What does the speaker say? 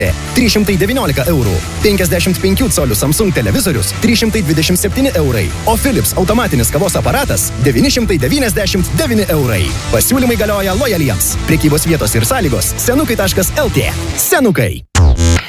319 eurų. 55 colių Samsung televizorius 327 eurai. O Philips automatinis kavos aparatas 999 eurai. Pasiūlymai galioja lojaliems. Prekybos vietos ir sąlygos senukai.lt. Senukai.